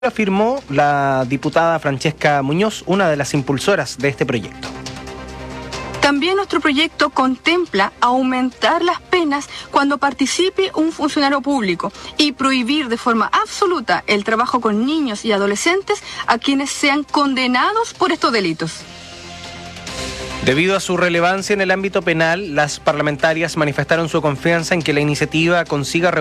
Afirmó la diputada Francesca Muñoz, una de las impulsoras de este proyecto. También nuestro proyecto contempla aumentar las penas cuando participe un funcionario público y prohibir de forma absoluta el trabajo con niños y adolescentes a quienes sean condenados por estos delitos. Debido a su relevancia en el ámbito penal, las parlamentarias manifestaron su confianza en que la iniciativa consiga